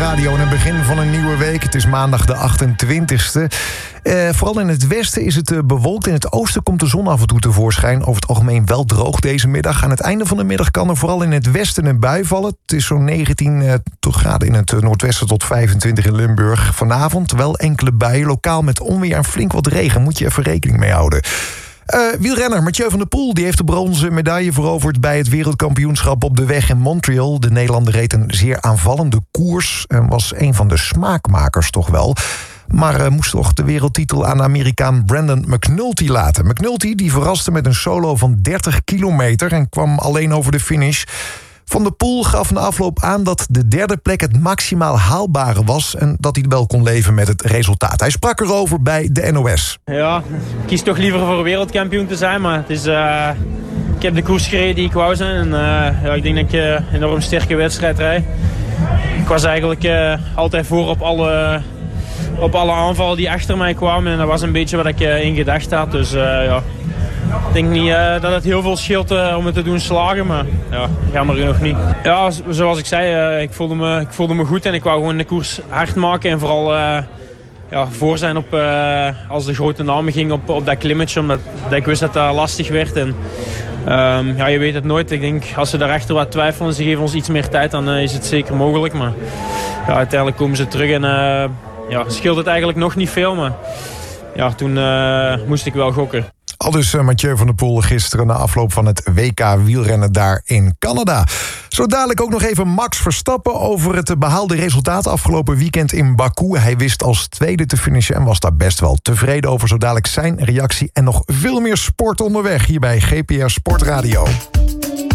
Sportradio en het begin van een nieuwe week. Het is maandag de 28e. Vooral in het westen is het bewolkt. In het oosten komt de zon af en toe tevoorschijn. Over het algemeen wel droog deze middag. Aan het einde van de middag kan er vooral in het westen een bui vallen. Het is zo'n 19 graden in het noordwesten tot 25 in Limburg. Vanavond wel enkele buien, lokaal met onweer en flink wat regen. Moet je even rekening mee houden. Wielrenner Mathieu van der Poel die heeft de bronzen medaille veroverd bij het wereldkampioenschap op de weg in Montreal. De Nederlander reed een zeer aanvallende koers en was een van de smaakmakers toch wel. Maar moest toch de wereldtitel aan de Amerikaan Brandon McNulty laten. McNulty die verraste met een solo van 30 kilometer en kwam alleen over de finish. Van der Poel gaf na afloop aan dat de derde plek het maximaal haalbare was en dat hij wel kon leven met het resultaat. Hij sprak erover bij de NOS. Ja, ik kies toch liever voor wereldkampioen te zijn, maar het is, ik heb de koers gereden die ik wou zijn. En, ik denk dat ik een enorm sterke wedstrijd rijd. Ik was eigenlijk altijd voor op alle aanvallen die achter mij kwamen en dat was een beetje wat ik in gedacht had. Dus ik denk niet dat het heel veel scheelt om het te doen slagen, maar ja, jammer genoeg niet. Ja, zoals ik zei, ik voelde me goed en ik wou gewoon de koers hard maken en vooral voor zijn op, als de grote namen ging op dat klimmetje, omdat ik wist dat dat lastig werd. En, je weet het nooit. Ik denk, als ze daarachter wat twijfelen en ze geven ons iets meer tijd, dan is het zeker mogelijk. Maar uiteindelijk komen ze terug en scheelt het eigenlijk nog niet veel, maar toen moest ik wel gokken. Aldus Mathieu van der Poel gisteren na afloop van het WK wielrennen daar in Canada. Zo dadelijk ook nog even Max Verstappen over het behaalde resultaat afgelopen weekend in Baku. Hij wist als tweede te finishen en was daar best wel tevreden over. Zo dadelijk zijn reactie en nog veel meer sport onderweg hier bij GPR Sportradio.